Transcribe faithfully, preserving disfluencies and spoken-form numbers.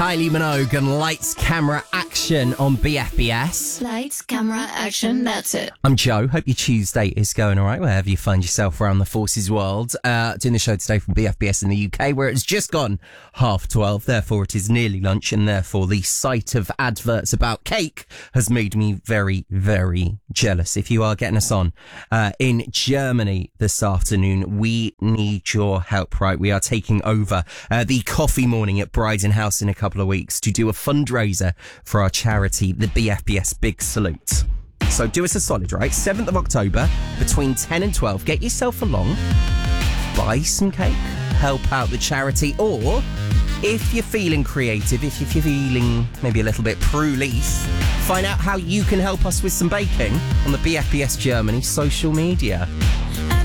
Kylie Minogue and Lights, Camera, Action on B F B S. Lights, camera, action, that's it. I'm Joe. Hope your Tuesday is going all right, wherever you find yourself around the forces world. Uh, doing the show today from B F B S in the U K, where it's just gone half twelve. Therefore, it is nearly lunch, and therefore the sight of adverts about cake has made me very, very jealous. If you are getting us on uh, in Germany this afternoon, we need your help, right? We are taking over uh, the coffee morning at Bryden House in a couple of weeks to do a fundraiser for our charity, the B F B S Big Salute. So do us a solid, right? seventh of October, between ten and twelve, get yourself along, buy some cake, help out the charity, or if you're feeling creative, if you're feeling maybe a little bit prue-leaf, find out how you can help us with some baking on the B F B S Germany social media.